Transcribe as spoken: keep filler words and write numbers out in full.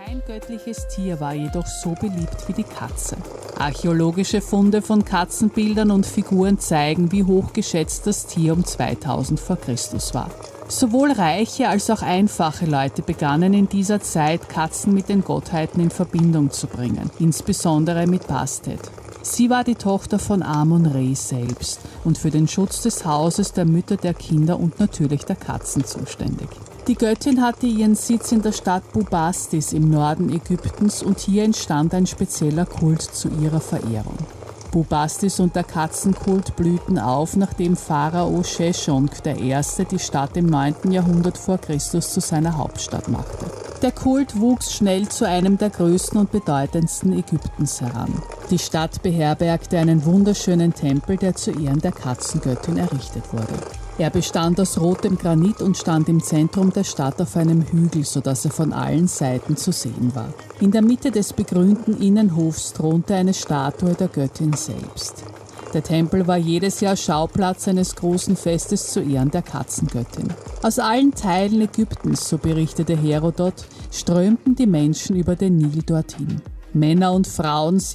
Kein göttliches Tier war jedoch so beliebt wie die Katze. Archäologische Funde von Katzenbildern und Figuren zeigen, wie hochgeschätzt das Tier um zweitausend vor Christus war. Sowohl reiche als auch einfache Leute begannen in dieser Zeit, Katzen mit den Gottheiten in Verbindung zu bringen, insbesondere mit Bastet. Sie war die Tochter von Amon-Re selbst und für den Schutz des Hauses, der Mütter, der Kinder und natürlich der Katzen zuständig. Die Göttin hatte ihren Sitz in der Stadt Bubastis im Norden Ägyptens und hier entstand ein spezieller Kult zu ihrer Verehrung. Bubastis und der Katzenkult blühten auf, nachdem Pharao Sheshonq der Erste die Stadt im neunten Jahrhundert vor Christus zu seiner Hauptstadt machte. Der Kult wuchs schnell zu einem der größten und bedeutendsten Ägyptens heran. Die Stadt beherbergte einen wunderschönen Tempel, der zu Ehren der Katzengöttin errichtet wurde. Er bestand aus rotem Granit und stand im Zentrum der Stadt auf einem Hügel, sodass er von allen Seiten zu sehen war. In der Mitte des begrünten Innenhofs thronte eine Statue der Göttin selbst. Der Tempel war jedes Jahr Schauplatz eines großen Festes zu Ehren der Katzengöttin. Aus allen Teilen Ägyptens, so berichtete Herodot, strömten die Menschen über den Nil dorthin. Männer und Frauen